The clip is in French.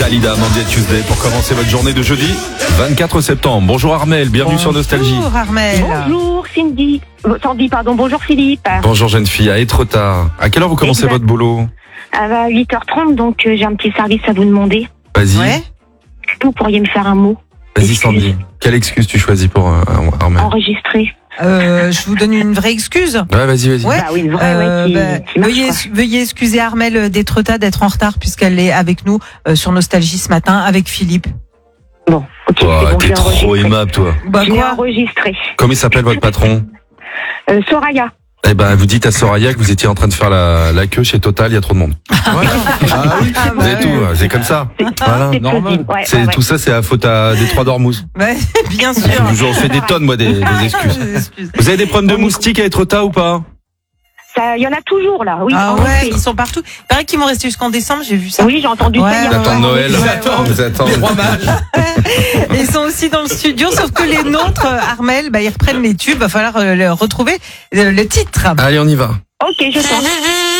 Dalida, Monday Tuesday, pour commencer votre journée de jeudi 24 septembre. Bonjour Armel, bienvenue sur Nostalgie. Bonjour Armel. Bonjour Sandy, bonjour Philippe. Bonjour jeune fille, à Étretat. À quelle heure vous commencez votre boulot? À 8h30, donc j'ai un petit service à vous demander. Vas-y, Ouais. Vous pourriez me faire un mot vas-y Sandy. Quelle excuse tu choisis pour Armel? enregistré. Je vous donne une vraie excuse. Ouais, vas-y. Ouais. Bah oui, une vraie, qui marche, Veuillez excuser Armel d'Étretat d'être en retard puisqu'elle est avec nous sur Nostalgie ce matin avec Philippe. Bon, ok, Oh, c'est bon, t'es je l'ai trop enregistré. aimable toi. Bah Je l'ai quoi? enregistré. Comment il s'appelle votre patron? Soraya. Eh ben, vous dites à Soraya que vous étiez en train de faire la queue chez Total, il y a trop de monde. Voilà. Ah oui. Ah, Vous avez tout, c'est comme ça. Voilà. C'est normal. plausible. Ouais, C'est ouais, tout ça, c'est à faute à Détroit d'Ormuz. Ouais, bien sûr. J'en fais des tonnes moi des excuses. Excuses. Vous avez des problèmes de moustiques à Étretat ou pas? Il y en a toujours là, oui. Ah en ouais, effet. ils sont partout. Il paraît qu'ils vont rester jusqu'en décembre, j'ai vu ça. Oui, j'ai entendu Ouais, ça hier Ils attendent soir. Noël. Ils attendent. Les rois mages. Et ils sont aussi dans le studio, sauf que les nôtres, Armel, ils reprennent les tubes. Va falloir retrouver le titre. Allez, on y va. Ok, je sens.